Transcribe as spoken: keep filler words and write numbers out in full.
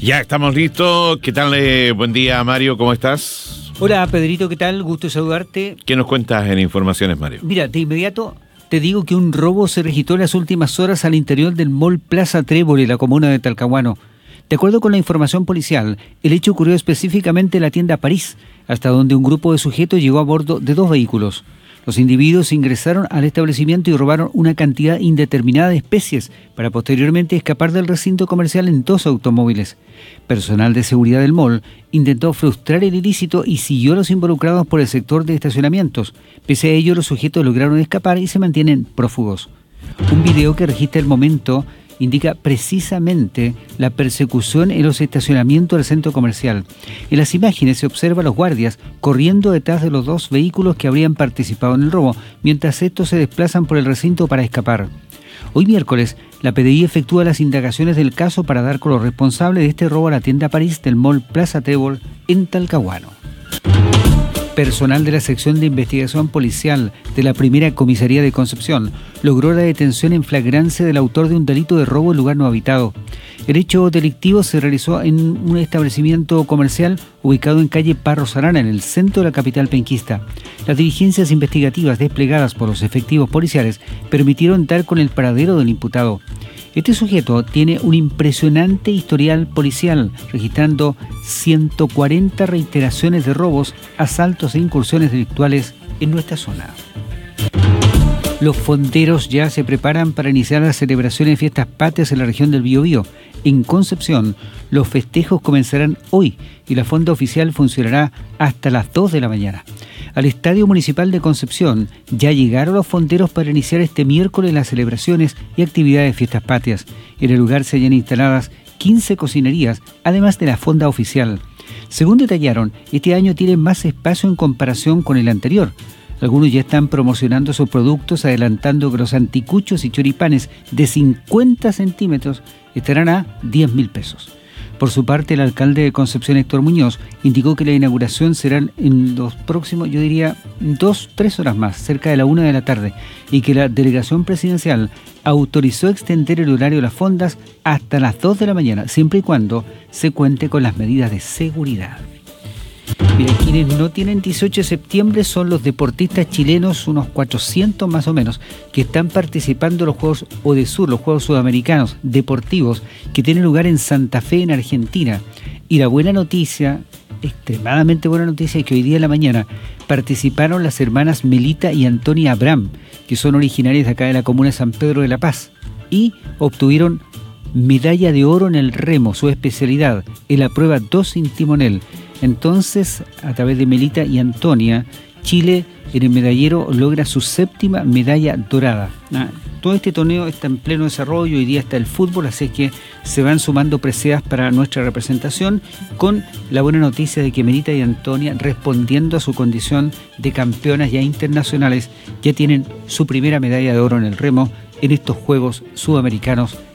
Ya estamos listos. ¿Qué tal? Eh, buen día, Mario. ¿Cómo estás? Hola, Pedrito. ¿Qué tal? Gusto saludarte. ¿Qué nos cuentas en Informaciones, Mario? Mira, de inmediato te digo que un robo se registró en las últimas horas al interior del Mall Plaza Trébol en la comuna de Talcahuano. De acuerdo con la información policial, el hecho ocurrió específicamente en la tienda París, hasta donde un grupo de sujetos llegó a bordo de dos vehículos. Los individuos ingresaron al establecimiento y robaron una cantidad indeterminada de especies para posteriormente escapar del recinto comercial en dos automóviles. Personal de seguridad del mall intentó frustrar el ilícito y siguió a los involucrados por el sector de estacionamientos. Pese a ello, los sujetos lograron escapar y se mantienen prófugos. Un video que registra el momento indica precisamente la persecución en los estacionamientos del centro comercial. En las imágenes se observa a los guardias corriendo detrás de los dos vehículos que habrían participado en el robo, mientras estos se desplazan por el recinto para escapar. Hoy miércoles, la P D I efectúa las indagaciones del caso para dar con los responsables de este robo a la tienda París del Mall Plaza Trébol en Talcahuano. Personal de la sección de investigación policial de la primera comisaría de Concepción logró la detención en flagrancia del autor de un delito de robo en lugar no habitado. El hecho delictivo se realizó en un establecimiento comercial ubicado en calle Parros Arana, en el centro de la capital penquista. Las diligencias investigativas desplegadas por los efectivos policiales permitieron dar con el paradero del imputado. Este sujeto tiene un impresionante historial policial, registrando ciento cuarenta reiteraciones de robos, asaltos e incursiones delictuales en nuestra zona. Los fonderos ya se preparan para iniciar las celebraciones de fiestas patrias en la región del Biobío. En Concepción, los festejos comenzarán hoy y la fonda oficial funcionará hasta las dos de la mañana. Al Estadio Municipal de Concepción ya llegaron los fonderos para iniciar este miércoles las celebraciones y actividades de fiestas patrias. En el lugar se hallan instaladas quince cocinerías, además de la fonda oficial. Según detallaron, este año tiene más espacio en comparación con el anterior. Algunos ya están promocionando sus productos, adelantando que los anticuchos y choripanes de cincuenta centímetros estarán a diez mil pesos. Por su parte, el alcalde de Concepción, Héctor Muñoz, indicó que la inauguración será en los próximos, yo diría, dos, tres horas más, cerca de la una de la tarde, y que la delegación presidencial autorizó extender el horario de las fondas hasta las dos de la mañana, siempre y cuando se cuente con las medidas de seguridad. Mira, quienes no tienen dieciocho de septiembre son los deportistas chilenos, unos cuatrocientos más o menos, que están participando en los Juegos ODESUR, los Juegos Sudamericanos Deportivos, que tienen lugar en Santa Fe, en Argentina. Y la buena noticia, extremadamente buena noticia, es que hoy día en la mañana participaron las hermanas Melita y Antonia Abraham, que son originarias de acá de la comuna de San Pedro de la Paz, y obtuvieron medalla de oro en el remo, su especialidad, en la prueba dos sin timonel. Entonces, a través de Melita y Antonia, Chile en el medallero logra su séptima medalla dorada. Ah, todo este torneo está en pleno desarrollo, hoy día está el fútbol, así que se van sumando preseas para nuestra representación, con la buena noticia de que Melita y Antonia, respondiendo a su condición de campeonas ya internacionales, ya tienen su primera medalla de oro en el remo en estos Juegos Sudamericanos